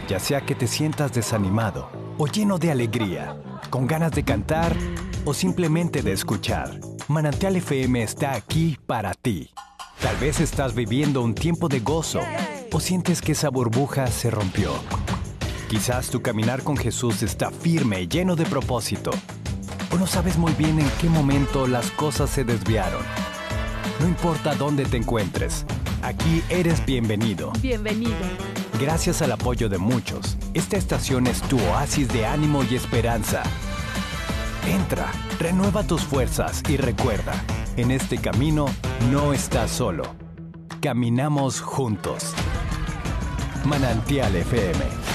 Ya sea que te sientas desanimado o lleno de alegría, con ganas de cantar o simplemente de escuchar, Manantial FM está aquí para ti. Tal vez estás viviendo un tiempo de gozo o sientes que esa burbuja se rompió. Quizás tu caminar con Jesús está firme y lleno de propósito. O no sabes muy bien en qué momento las cosas se desviaron. No importa dónde te encuentres, aquí eres bienvenido. Bienvenido. Gracias al apoyo de muchos, esta estación es tu oasis de ánimo y esperanza. Entra, renueva tus fuerzas y recuerda, en este camino no estás solo. Caminamos juntos. Manantial FM.